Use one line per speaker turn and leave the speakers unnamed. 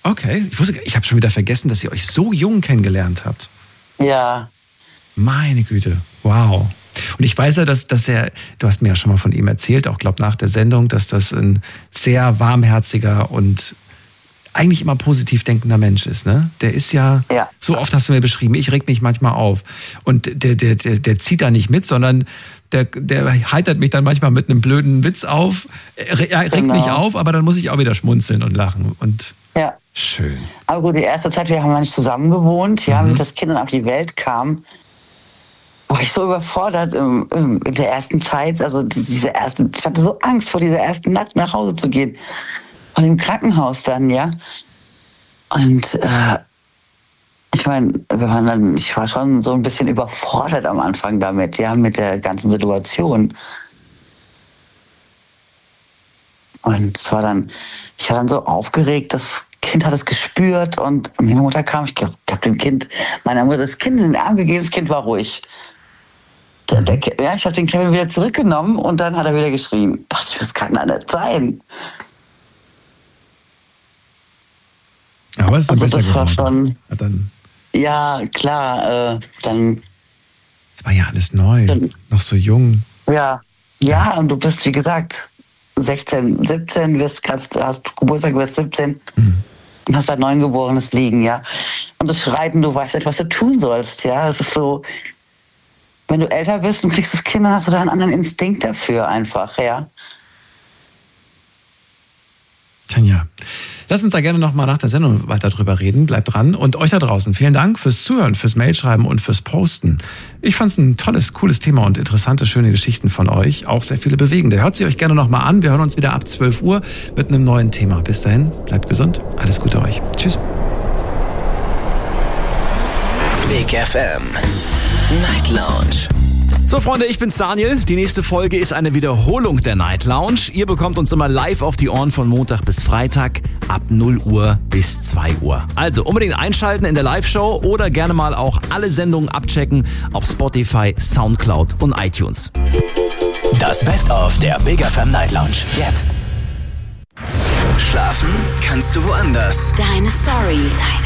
Okay, ich habe schon wieder vergessen, dass ihr euch so jung kennengelernt habt.
Ja.
Meine Güte, wow. Und ich weiß ja, du hast mir ja schon mal von ihm erzählt, auch glaube nach der Sendung, dass das ein sehr warmherziger und eigentlich immer positiv denkender Mensch ist, ne? Der ist ja, so oft hast du mir beschrieben, ich reg mich manchmal auf. Und der zieht da nicht mit, sondern der heitert mich dann manchmal mit einem blöden Witz auf. Er regt mich auf, aber dann muss ich auch wieder schmunzeln und lachen. Und schön.
Aber gut, die erste Zeit, wir haben nicht zusammen gewohnt, wie das Kind dann auf die Welt kam, war ich so überfordert in der ersten Zeit. Also ich hatte so Angst vor dieser ersten Nacht nach Hause zu gehen. Von dem Krankenhaus dann, Und ich meine, ich war schon so ein bisschen überfordert am Anfang damit, mit der ganzen Situation. Und ich war dann so aufgeregt, das Kind hat es gespürt und meine Mutter kam, ich habe meiner Mutter das Kind in den Arm gegeben, das Kind war ruhig. Ich habe den Kevin wieder zurückgenommen und dann hat er wieder geschrien. Dachte ich, das kann doch nicht sein.
Aber es ist besser
das war
geworden.
schon. Ja, klar. Dann.
Das war ja alles neu. Noch so jung.
Ja, und du bist, wie gesagt, 16, 17, hast Geburtstag, du bist 17 und hast ein Neugeborenes liegen, Und das Schreiten, du weißt nicht, was du tun sollst, Es ist so, wenn du älter bist und kriegst das Kind, dann hast du da einen anderen Instinkt dafür einfach,
Tanja, lass uns da gerne nochmal nach der Sendung weiter drüber reden. Bleibt dran. Und euch da draußen, vielen Dank fürs Zuhören, fürs Mailschreiben und fürs Posten. Ich fand es ein tolles, cooles Thema und interessante, schöne Geschichten von euch. Auch sehr viele bewegende. Hört sie euch gerne nochmal an. Wir hören uns wieder ab 12 Uhr mit einem neuen Thema. Bis dahin, bleibt gesund. Alles Gute euch. Tschüss.
Big FM Night Lounge. So Freunde, ich bin's Daniel. Die nächste Folge ist eine Wiederholung der Night Lounge. Ihr bekommt uns immer live auf die Ohren von Montag bis Freitag ab 0 Uhr bis 2 Uhr. Also unbedingt einschalten in der Live-Show oder gerne mal auch alle Sendungen abchecken auf Spotify, Soundcloud und iTunes.
Das Best-of der Big FM Night Lounge. Jetzt.
Schlafen kannst du woanders.
Deine Story.